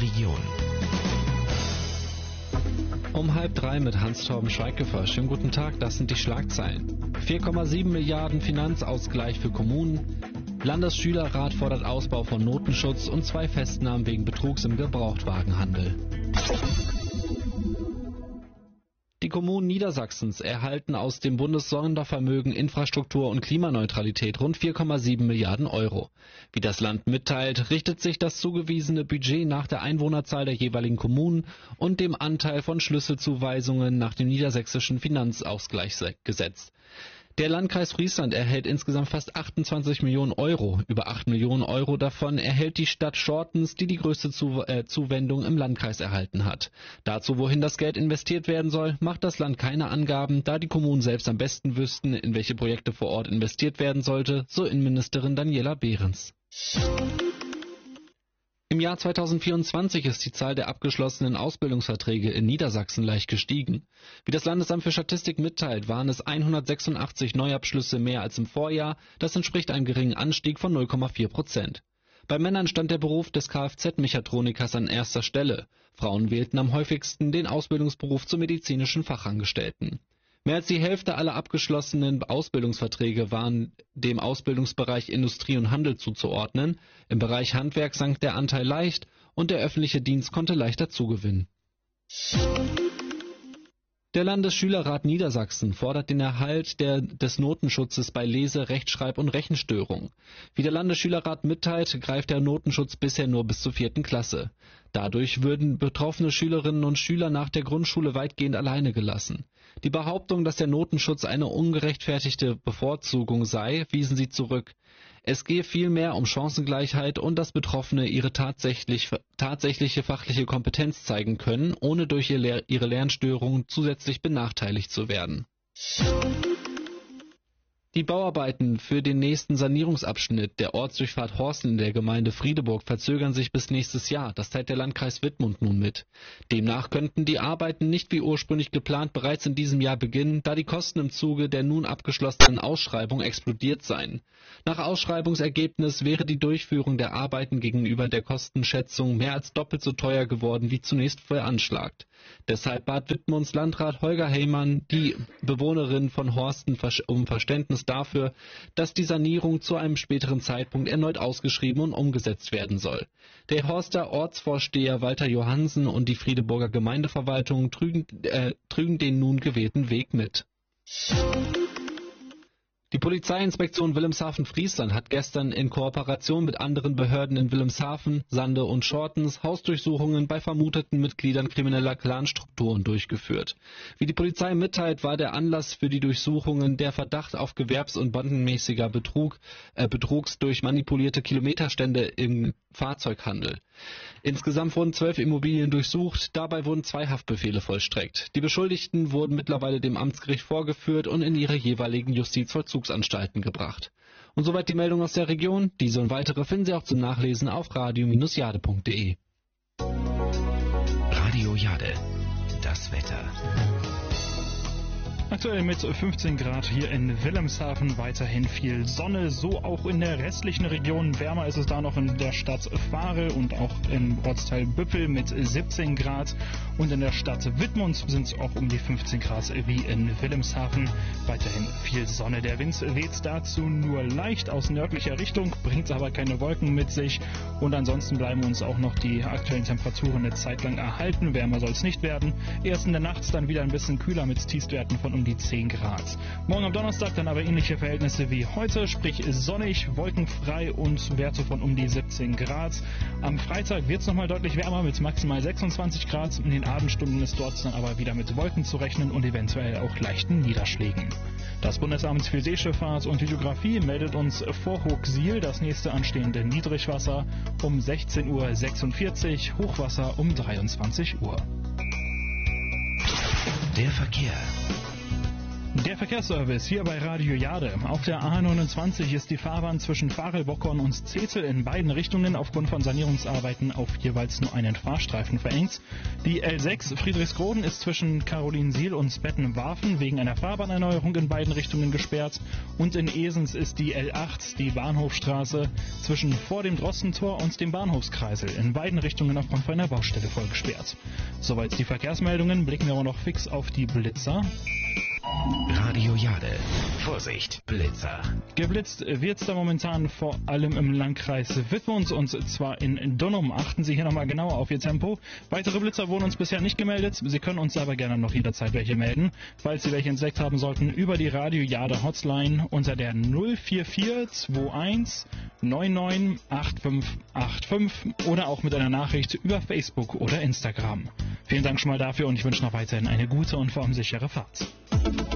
Region. Um 2:30 mit Hans-Torben Schweighofer. Schönen guten Tag, das sind die Schlagzeilen. 4,7 Milliarden Finanzausgleich für Kommunen. Landesschülerrat fordert Ausbau von Notenschutz und 2 Festnahmen wegen Betrugs im Gebrauchtwagenhandel. Die Kommunen Niedersachsens erhalten aus dem Bundessondervermögen Infrastruktur und Klimaneutralität rund 4,7 Milliarden Euro. Wie das Land mitteilt, richtet sich das zugewiesene Budget nach der Einwohnerzahl der jeweiligen Kommunen und dem Anteil von Schlüsselzuweisungen nach dem niedersächsischen Finanzausgleichsgesetz. Der Landkreis Friesland erhält insgesamt fast 28 Millionen Euro. Über 8 Millionen Euro davon erhält die Stadt Schortens, die die größte Zuwendung im Landkreis erhalten hat. Dazu, wohin das Geld investiert werden soll, macht das Land keine Angaben, da die Kommunen selbst am besten wüssten, in welche Projekte vor Ort investiert werden sollte, so Innenministerin Daniela Behrens. Im Jahr 2024 ist die Zahl der abgeschlossenen Ausbildungsverträge in Niedersachsen leicht gestiegen. Wie das Landesamt für Statistik mitteilt, waren es 186 Neuabschlüsse mehr als im Vorjahr. Das entspricht einem geringen Anstieg von 0,4%. Bei Männern stand der Beruf des Kfz-Mechatronikers an erster Stelle. Frauen wählten am häufigsten den Ausbildungsberuf zum medizinischen Fachangestellten. Mehr als die Hälfte aller abgeschlossenen Ausbildungsverträge waren dem Ausbildungsbereich Industrie und Handel zuzuordnen. Im Bereich Handwerk sank der Anteil leicht und der öffentliche Dienst konnte leicht dazugewinnen. Der Landesschülerrat Niedersachsen fordert den Erhalt des Notenschutzes bei Lese-, Rechtschreib- und Rechenstörungen. Wie der Landesschülerrat mitteilt, greift der Notenschutz bisher nur bis zur 4. Klasse. Dadurch würden betroffene Schülerinnen und Schüler nach der Grundschule weitgehend alleine gelassen. Die Behauptung, dass der Notenschutz eine ungerechtfertigte Bevorzugung sei, wiesen sie zurück. Es gehe vielmehr um Chancengleichheit und dass Betroffene ihre tatsächliche fachliche Kompetenz zeigen können, ohne durch ihre Lernstörungen zusätzlich benachteiligt zu werden. Die Bauarbeiten für den nächsten Sanierungsabschnitt der Ortsdurchfahrt Horsten in der Gemeinde Friedeburg verzögern sich bis nächstes Jahr. Das teilt der Landkreis Wittmund nun mit. Demnach könnten die Arbeiten nicht wie ursprünglich geplant bereits in diesem Jahr beginnen, da die Kosten im Zuge der nun abgeschlossenen Ausschreibung explodiert seien. Nach Ausschreibungsergebnis wäre die Durchführung der Arbeiten gegenüber der Kostenschätzung mehr als doppelt so teuer geworden wie zunächst veranschlagt. Deshalb bat Wittmunds Landrat Holger Heymann die Bewohnerin von Horsten um Verständnis dafür, dass die Sanierung zu einem späteren Zeitpunkt erneut ausgeschrieben und umgesetzt werden soll. Der Horster Ortsvorsteher Walter Johansen und die Friedeburger Gemeindeverwaltung trügen den nun gewählten Weg mit. Die Polizeiinspektion Wilhelmshaven-Friesland hat gestern in Kooperation mit anderen Behörden in Wilhelmshaven, Sande und Schortens Hausdurchsuchungen bei vermuteten Mitgliedern krimineller Clanstrukturen durchgeführt. Wie die Polizei mitteilt, war der Anlass für die Durchsuchungen der Verdacht auf gewerbs- und bandenmäßiger Betrugs durch manipulierte Kilometerstände im Fahrzeughandel. Insgesamt wurden 12 Immobilien durchsucht, dabei wurden 2 Haftbefehle vollstreckt. Die Beschuldigten wurden mittlerweile dem Amtsgericht vorgeführt und in ihre jeweiligen Justizvollzugsanstalten gebracht. Und soweit die Meldung aus der Region. Diese und weitere finden Sie auch zum Nachlesen auf radio-jade.de. Radio Jade, das Wetter. Aktuell mit 15 Grad hier in Wilhelmshaven, weiterhin viel Sonne, so auch in der restlichen Region. Wärmer ist es da noch in der Stadt Vare und auch im Ortsteil Büppel mit 17 Grad. Und in der Stadt Wittmund sind es auch um die 15 Grad wie in Wilhelmshaven. Weiterhin viel Sonne. Der Wind weht dazu nur leicht aus nördlicher Richtung, bringt aber keine Wolken mit sich. Und ansonsten bleiben uns auch noch die aktuellen Temperaturen eine Zeit lang erhalten. Wärmer soll es nicht werden. Erst in der Nacht dann wieder ein bisschen kühler mit Tiefstwerten von um die 10 Grad. Morgen am Donnerstag dann aber ähnliche Verhältnisse wie heute, sprich sonnig, wolkenfrei und Werte von um die 17 Grad. Am Freitag wird es nochmal deutlich wärmer mit maximal 26 Grad. In den Abendstunden ist dort dann aber wieder mit Wolken zu rechnen und eventuell auch leichten Niederschlägen. Das Bundesamt für Seeschifffahrt und Hydrographie meldet uns vor Hochsiel das nächste anstehende Niedrigwasser um 16:46 Uhr, Hochwasser um 23 Uhr. Der Verkehr. Der Verkehrsservice hier bei Radio Jade. Auf der A29 ist die Fahrbahn zwischen Varel-Bockern und Zetel in beiden Richtungen aufgrund von Sanierungsarbeiten auf jeweils nur einen Fahrstreifen verengt. Die L6 Friedrichsroden ist zwischen Carolinsiel und Spettenwarfen wegen einer Fahrbahnerneuerung in beiden Richtungen gesperrt. Und in Esens ist die L8, die Bahnhofstraße, zwischen vor dem Drossentor und dem Bahnhofskreisel in beiden Richtungen aufgrund von einer Baustelle voll gesperrt. Soweit die Verkehrsmeldungen, blicken wir aber noch fix auf die Blitzer. Radio Jade. Vorsicht, Blitzer. Geblitzt wird's da momentan vor allem im Landkreis Wittmund und zwar in Donnum. Achten Sie hier nochmal genauer auf Ihr Tempo. Weitere Blitzer wurden uns bisher nicht gemeldet. Sie können uns aber gerne noch jederzeit welche melden. Falls Sie welche entdeckt haben sollten, über die Radio Jade Hotline unter der 04421 998585 oder auch mit einer Nachricht über Facebook oder Instagram. Vielen Dank schon mal dafür und ich wünsche noch weiterhin eine gute und vor allem sichere Fahrt.